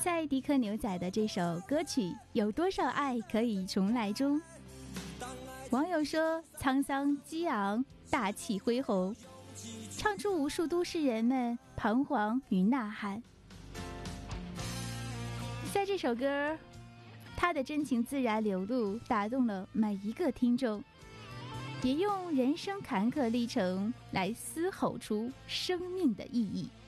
在迪克牛仔的这首歌曲《有多少爱可以重来》中，网友说沧桑激昂，大气恢宏，唱出无数都市人们彷徨与呐喊。在这首歌，他的真情自然流露，打动了每一个听众，也用人生坎坷历程来嘶吼出生命的意义。